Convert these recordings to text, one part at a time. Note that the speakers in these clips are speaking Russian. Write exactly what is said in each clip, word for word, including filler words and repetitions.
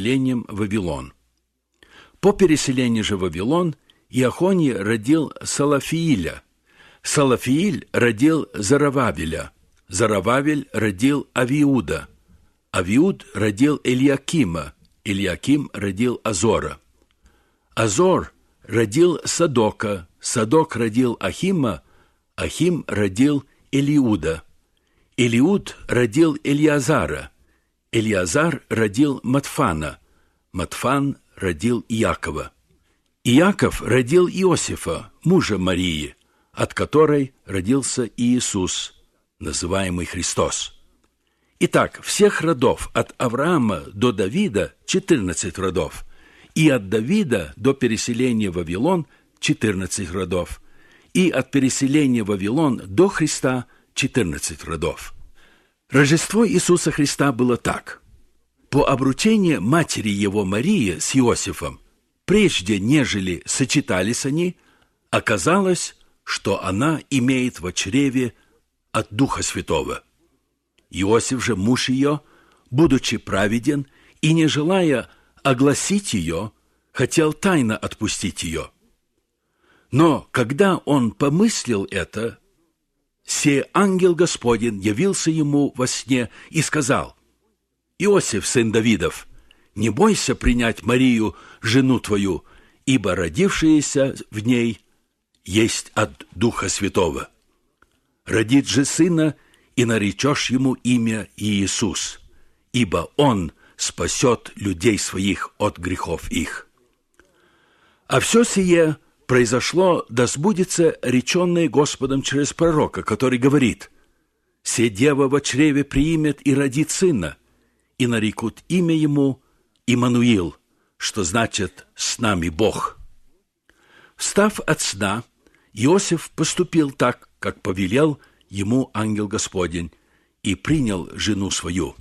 переселением в Вавилон. По переселению же в Вавилон Иохоний родил Салафииля, Салафииль родил Зарававеля, Зарававель родил Авиуда, Авиуд родил Ильякима, Ильяким родил Азора. Азор родил Садока, Садок родил Ахима, Ахим родил Элиуда. Элиуд родил Элиазара, Элиазар родил Матфана, Матфан родил Иакова. Иаков родил Иосифа, мужа Марии, от которой родился Иисус, называемый Христос. Итак, всех родов от Авраама до Давида четырнадцать родов, и от Давида до переселения в Вавилон четырнадцать родов, и от переселения в Вавилон до Христа четырнадцать родов. Рождество Иисуса Христа было так. По обручению матери его Марии с Иосифом, прежде нежели сочетались они, оказалось, что она имеет во чреве от Духа Святого. Иосиф же, муж ее, будучи праведен и не желая огласить ее, хотел тайно отпустить ее. Но когда он помыслил это, сей ангел Господень явился ему во сне и сказал: «Иосиф, сын Давидов, не бойся принять Марию, жену твою, ибо родившееся в ней есть от Духа Святого. Родит же сына, и наречешь ему имя Иисус, ибо он спасет людей своих от грехов их». А все сие произошло, да сбудется реченное Господом через пророка, который говорит: «Се дева во чреве приимет и родит сына, и нарекут имя ему Иммануил», что значит «с нами Бог». Встав от сна, Иосиф поступил так, как повелел ему ангел Господень, и принял жену свою.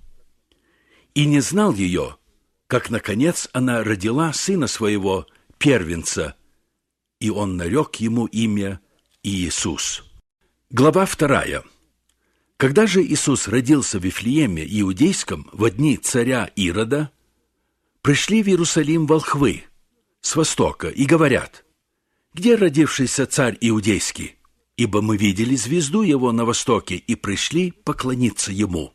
И не знал ее, как, наконец, она родила сына своего, первенца, и он нарек ему имя Иисус. Глава вторая. Когда же Иисус родился в Вифлееме Иудейском во дни царя Ирода, пришли в Иерусалим волхвы с востока и говорят: «Где родившийся царь Иудейский? Ибо мы видели звезду его на востоке и пришли поклониться ему».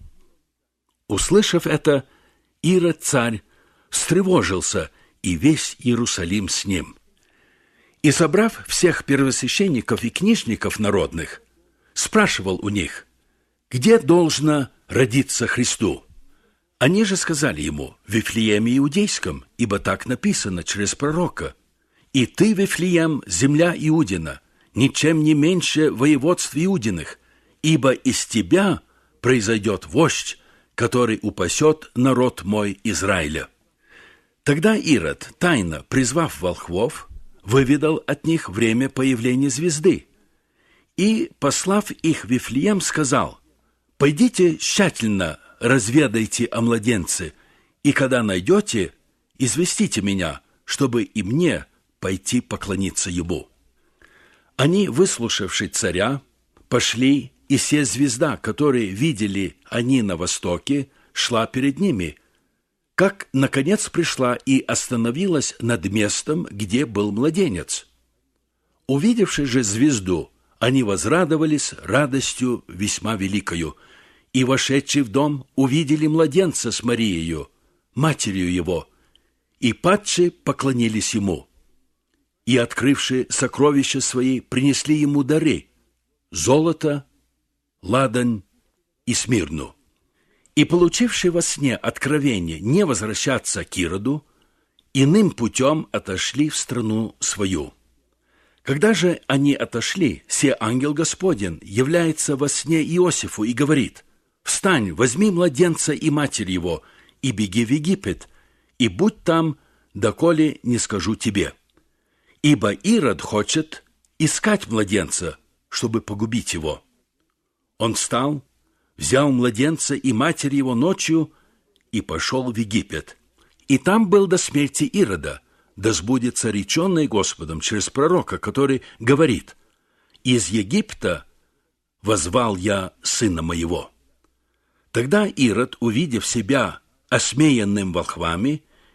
Услышав это, Ирод царь встревожился, и весь Иерусалим с ним. И, собрав всех первосвященников и книжников народных, спрашивал у них: «Где должно родиться Христу?» Они же сказали ему: «В Вифлееме Иудейском, ибо так написано через пророка: и ты, Вифлеем, земля Иудина, ничем не меньше воеводств Иудиных, ибо из тебя произойдет вождь, который упасет народ мой Израиля». Тогда Ирод, тайно призвав волхвов, выведал от них время появления звезды, и, послав их в Вифлеем, сказал: «Пойдите тщательно разведайте о младенце, и когда найдете, известите меня, чтобы и мне пойти поклониться ему». Они, выслушавши царя, пошли, и се звезда, которую видели они на востоке, шла перед ними, как, наконец, пришла и остановилась над местом, где был младенец. Увидевши же звезду, они возрадовались радостью весьма великою, и, вошедшие в дом, увидели младенца с Марией, матерью его, и падшие поклонились ему. И, открывши сокровища свои, принесли ему дары – золото, ладань и смирну. И, получивши во сне откровение не возвращаться к Ироду, иным путем отошли в страну свою. Когда же они отошли, се ангел Господень является во сне Иосифу и говорит: «Встань, возьми младенца и матерь его, и беги в Египет, и будь там, доколе не скажу тебе. Ибо Ирод хочет искать младенца, чтобы погубить его». Он встал, взял младенца и матерь его ночью и пошел в Египет. И там был до смерти Ирода, да сбудется реченное Господом через пророка, который говорит: «Из Египта воззвал я сына моего». Тогда Ирод, увидев себя осмеянным волхвами,